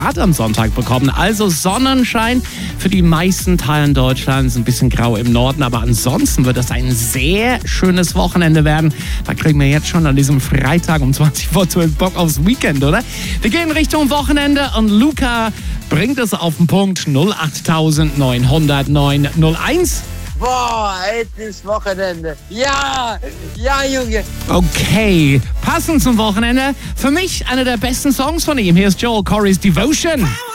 am Sonntag bekommen. Also Sonnenschein für die meisten Teilen Deutschlands. Ein bisschen grau im Norden, aber ansonsten wird es ein sehr schönes Wochenende werden. Da kriegen wir jetzt schon an diesem Freitag um 20:12 Bock aufs Weekend, oder? Wir gehen Richtung Wochenende und Luca bringt es auf den Punkt. 0890901. Boah, heute ist Wochenende. Ja, Junge. Okay, passend zum Wochenende. Für mich einer der besten Songs von ihm. Hier ist Joel Corry's Devotion.